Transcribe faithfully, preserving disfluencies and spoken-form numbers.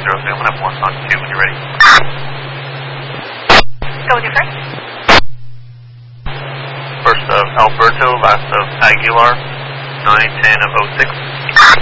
zero three. I'm going to have one on two when you're ready. Go with your first. First of Alberto, last of Aguilar, nine ten of oh six.